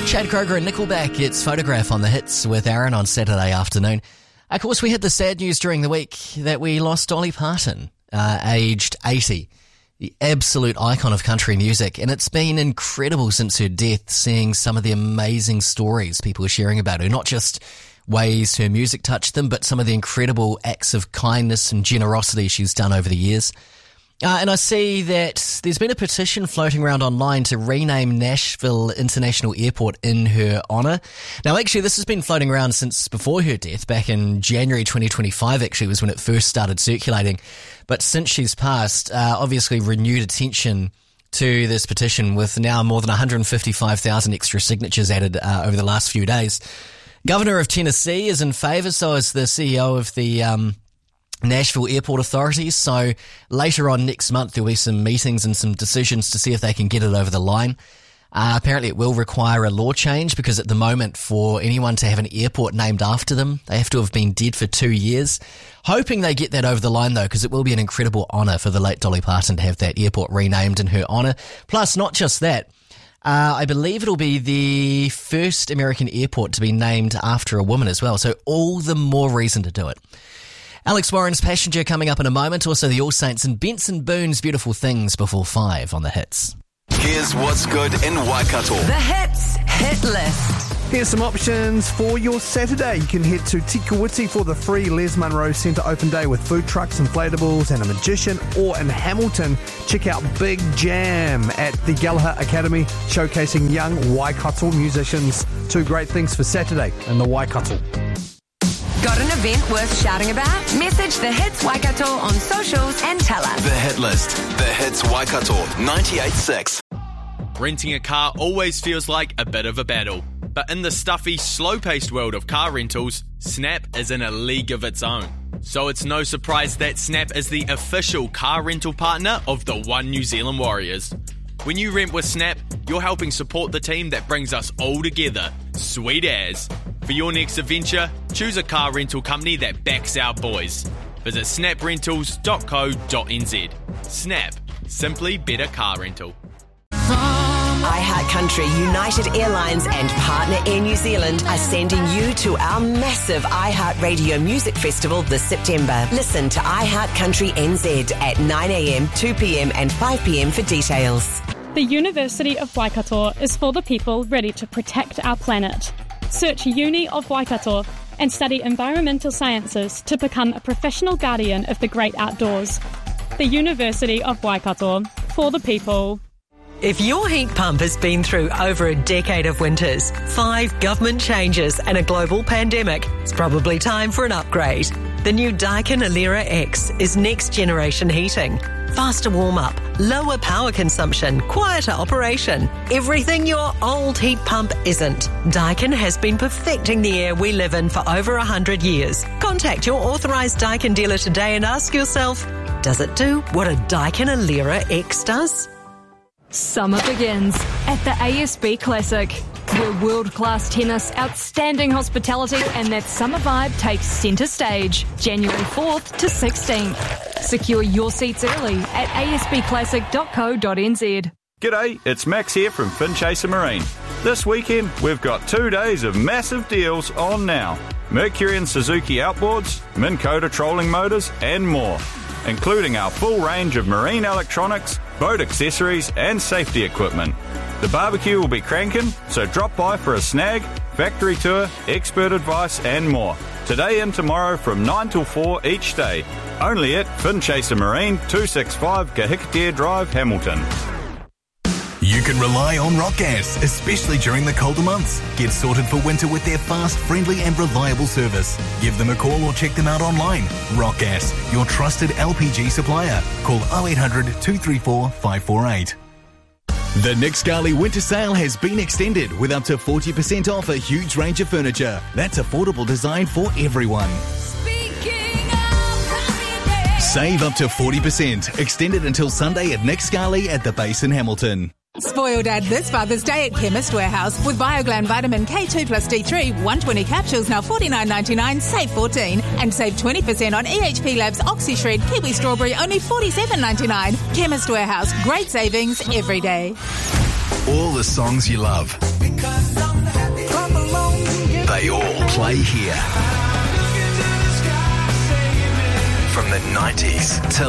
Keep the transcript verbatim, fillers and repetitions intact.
Chad Kroger and Nickelback. It's Photograph on the Hits with Aaron on Saturday afternoon. Of course, we had the sad news during the week that we lost Dolly Parton, uh, aged eighty, the absolute icon of country music. And it's been incredible since her death, seeing some of the amazing stories people are sharing about her, not just ways her music touched them, but some of the incredible acts of kindness and generosity she's done over the years. Uh, and I see that there's been a petition floating around online to rename Nashville International Airport in her honour. Now, actually, this has been floating around since before her death. Back in January twenty twenty-five, actually, was when it first started circulating. But since she's passed, uh, obviously renewed attention to this petition with now more than one hundred fifty-five thousand extra signatures added uh, over the last few days. Governor of Tennessee is in favour, so is the C E O of the um, Nashville Airport Authorities. So later on next month, there'll be some meetings and some decisions to see if they can get it over the line. Uh, apparently it will require a law change because at the moment for anyone to have an airport named after them, they have to have been dead for two years. Hoping they get that over the line though, because it will be an incredible honour for the late Dolly Parton to have that airport renamed in her honour. Plus, not just that, uh, I believe it'll be the first American airport to be named after a woman as well. So all the more reason to do it. Alex Warren's Passenger coming up in a moment. Also the All Saints and Benson Boone's Beautiful Things before five on the Hits. Here's what's good in Waikato. The Hits Hit List. Here's some options for your Saturday. You can head to Tikawiti for the free Les Munro Centre Open Day with food trucks, inflatables and a magician. Or in Hamilton, check out Big Jam at the Gallagher Academy, showcasing young Waikato musicians. Two great things for Saturday in the Waikato. Got an event worth shouting about? Message the Hits Waikato on socials and tell us. The Hit List. The Hits Waikato ninety-eight point six. Renting a car always feels like a bit of a battle. But in the stuffy, slow-paced world of car rentals, Snap is in a league of its own. So it's no surprise that Snap is the official car rental partner of the One New Zealand Warriors. When you rent with Snap, you're helping support the team that brings us all together. Sweet as. For your next adventure, choose a car rental company that backs our boys. Visit snap rentals dot co dot n z. Snap. Simply better car rental. iHeartCountry, United Airlines and partner Air New Zealand are sending you to our massive iHeartRadio Music Festival this September. Listen to iHeartCountry N Z at nine a.m, two p.m and five p.m for details. The University of Waikato is for the people ready to protect our planet. Search Uni of Waikato and study environmental sciences to become a professional guardian of the great outdoors. The University of Waikato, for the people. If your heat pump has been through over a decade of winters, five government changes and a global pandemic, it's probably time for an upgrade. The new Daikin Alera X is next generation heating. Faster warm-up, lower power consumption, quieter operation. Everything your old heat pump isn't. Daikin has been perfecting the air we live in for over one hundred years. Contact your authorised Daikin dealer today and ask yourself, does it do what a Daikin Alera X does? Summer begins at the A S B Classic, where world-class tennis, outstanding hospitality and that summer vibe takes centre stage, January fourth to sixteenth. Secure your seats early at a s b classic dot co dot n z. G'day, it's Max here from Finchaser Marine. This weekend, we've got two days of massive deals on now. Mercury and Suzuki outboards, Minn Kota trolling motors and more, including our full range of marine electronics, boat accessories and safety equipment. The barbecue will be cranking, so drop by for a snag, factory tour, expert advice and more. Today and tomorrow from nine till four each day. Only at Finchaser Marine, two sixty-five Kahikatea Drive, Hamilton. You can rely on Rock Gas, especially during the colder months. Get sorted for winter with their fast, friendly and reliable service. Give them a call or check them out online. Rock Gas, your trusted L P G supplier. Call oh eight hundred, two three four, five four eight. The Nick Scali winter sale has been extended with up to forty percent off a huge range of furniture. That's affordable design for everyone. Save up to forty percent. Extended until Sunday at Nick Scali at the base in Hamilton. Spoil Dad this Father's Day at Chemist Warehouse with Bioglan Vitamin K two plus D three, one hundred twenty capsules now forty-nine ninety-nine, save fourteen. And save twenty percent on E H P Labs Oxy Shred Kiwi Strawberry, only forty-seven ninety-nine. Chemist Warehouse, great savings every day. All the songs you love. Because I'm play here. From the nineties to